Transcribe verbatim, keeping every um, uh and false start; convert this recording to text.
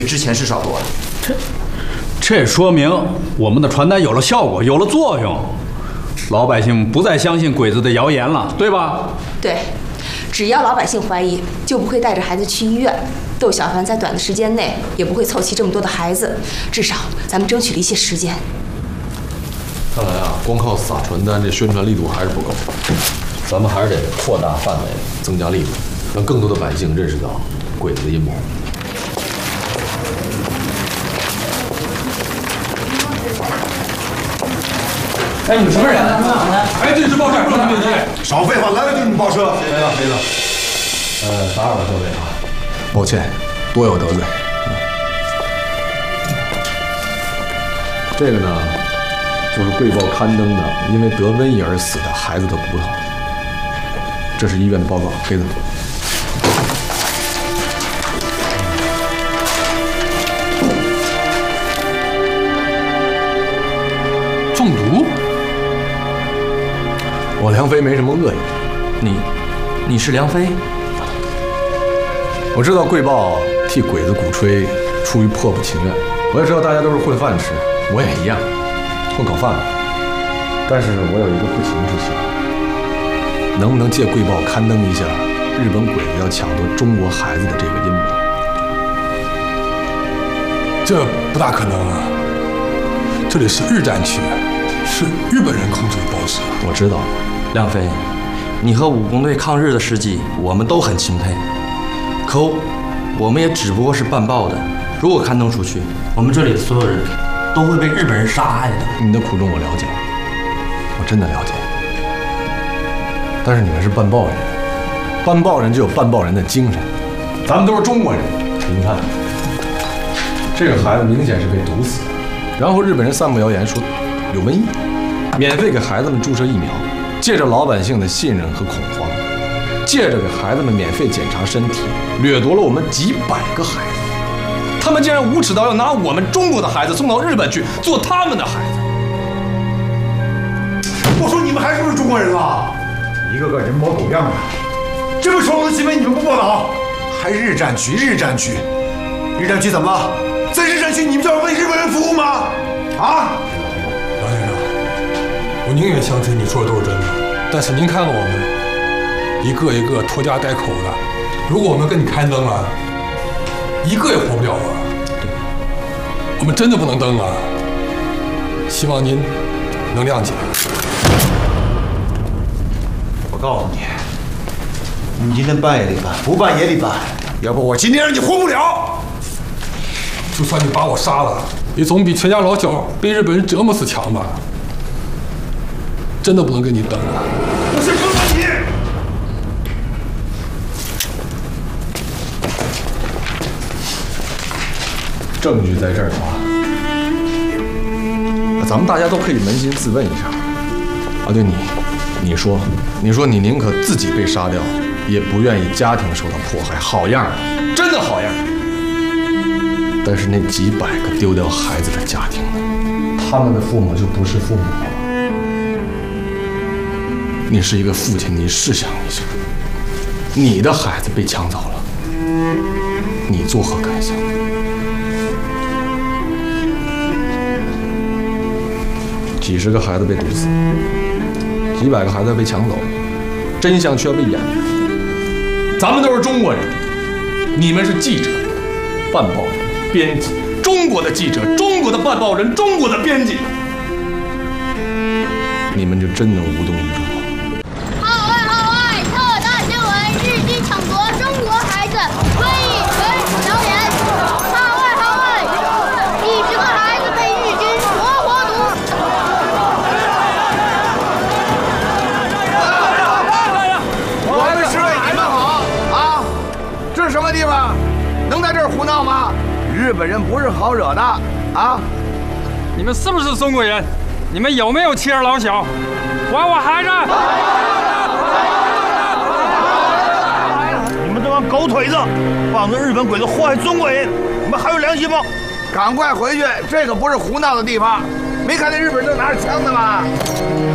之前是少多了。 这，这说明我们的传单有了效果，有了作用，老百姓不再相信鬼子的谣言了，对吧？ 对，只要老百姓怀疑，就不会带着孩子去医院。窦小凡在短的时间内也不会凑齐这么多的孩子，至少咱们争取了一些时间。 看来啊，光靠撒传单，这宣传力度还是不够。咱们还是得扩大范围，增加力度，让更多的百姓认识到鬼子的阴谋。 哎，你们什么人？哎，这是报社，对对对， 少废话，来了就是你报社。 谁了谁了？呃，打扰了各位啊，抱歉，多有得罪。嗯、这个呢，就是《贵报》刊登的因为得瘟疫而死的孩子的骨头。这是医院的报告，给他们。 中毒？ 我梁飞没什么恶意。 你，你是梁飞？ 我知道贵报替鬼子鼓吹，出于迫不情愿。我也知道大家都是混饭吃，我也一样，混口饭碗。但是我有一个不情之请，能不能借贵报刊登一下日本鬼子要抢夺中国孩子的这个阴谋？ 这不大可能啊！这里是日战区，是日本人控制的报纸。 我知道。 梁飞，你和武工队抗日的事迹，我们都很钦佩。可我们也只不过是办报的，如果刊登出去，我们这里的所有人都会被日本人杀害的。 你的苦衷我了解，我真的了解。但是你们是办报人，办报人就有办报人的精神。咱们都是中国人，您看，这个孩子明显是被毒死的。然后日本人散布谣言说有瘟疫，免费给孩子们注射疫苗。借着老百姓的信任和恐慌，借着给孩子们免费检查身体，掠夺了我们几百个孩子。他们竟然无耻到要拿我们中国的孩子送到日本去做他们的孩子。 我说你们还是不是中国人啊？一个个人模狗样的，这么丑恶的新闻你们不报道？还日战区，日战区，日战区怎么了？在日战区你们就要为日本人服务吗？啊？杨先生，我宁愿相信你说的都是真的，但是您看看我们，一个一个拖家带口的，如果我们跟你刊登了，一个也活不了啊！我们真的不能登啊！希望您能谅解。 我告诉你，你今天办也得办，不办也得办，要不我今天让你活不了。 就算你把我杀了，也总比全家老小被日本人折磨死强吧？真的不能跟你登了。我是不能你。 证据在这儿的话，咱们大家都可以扪心自问一下。啊，对你，你说，你说你宁可自己被杀掉，也不愿意家庭受到迫害，好样的，真的好样的。但是那几百个丢掉孩子的家庭，他们的父母就不是父母了。你是一个父亲，你试想一下，你的孩子被抢走了，你作何感想？几十个孩子被毒死，几百个孩子被抢走，真相却要被掩埋。咱们都是中国人，你们是记者、办报人、编辑，中国的记者、中国的办报人、中国的编辑，你们就真能无动于衷？ 号外号外！特大新闻：日军抢夺中国孩子，瘟疫为谣言。号外号外！几十个孩子被日军活活毒。 我们是为你们好啊！这是什么地方？能在这儿胡闹吗？日本人不是好惹的啊！ 你们是不是中国人？你们有没有妻儿老小？还我孩子！ 你们这帮狗腿子，帮着日本鬼子祸害中国人，你们还有良心吗？赶快回去，这可不是胡闹的地方。没看见日本正拿着枪呢吗？